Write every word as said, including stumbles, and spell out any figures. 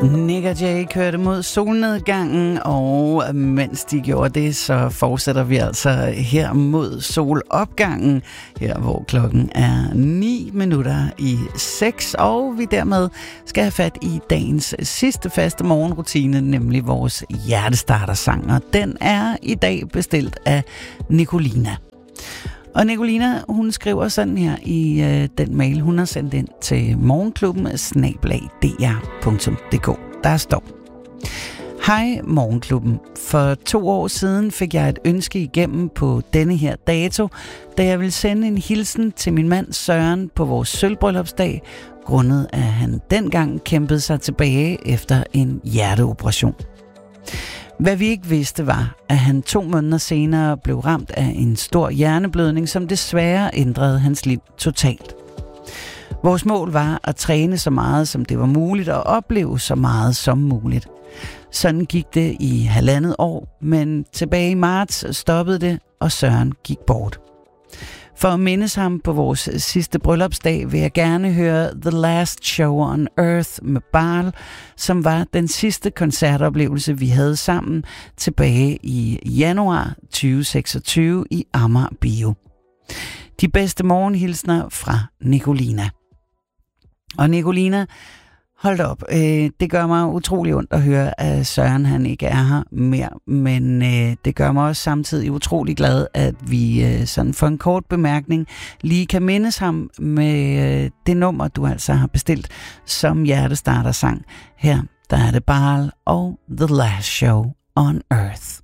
Nick og Jay kørte mod solnedgangen, og mens de gjorde det, så fortsætter vi altså her mod solopgangen, her hvor klokken er ni minutter i seks, og vi dermed skal have fat i dagens sidste faste morgenrutine, nemlig vores hjertestartersang, og den er i dag bestilt af Nicolina. Og Nicolina, hun skriver sådan her i øh, den mail, hun har sendt ind til morgenklubben snabel-a d r punktum d k. Der står: Hej Morgenklubben. For to år siden fik jeg et ønske igennem på denne her dato, da jeg ville sende en hilsen til min mand Søren på vores sølvbryllupsdag, grundet at han dengang kæmpede sig tilbage efter en hjerteoperation. Hvad vi ikke vidste var, at han to måneder senere blev ramt af en stor hjerneblødning, som desværre ændrede hans liv totalt. Vores mål var at træne så meget, som det var muligt, og opleve så meget som muligt. Sådan gik det i halvandet år, men tilbage i marts stoppede det, og Søren gik bort. For at mindes ham på vores sidste bryllupsdag vil jeg gerne høre The Last Show on Earth med Baal, som var den sidste koncertoplevelse, vi havde sammen tilbage i januar tyve seksogtyve i Amager Bio. De bedste morgenhilsner fra Nicolina. Og Nicolina, hold da op, øh, det gør mig utrolig ondt at høre, at Søren han ikke er her mere, men øh, det gør mig også samtidig utrolig glad, at vi øh, sådan for en kort bemærkning lige kan mindes ham med øh, det nummer, du altså har bestilt som hjertestartersang. Her der er det Baal og The Last Show on Earth.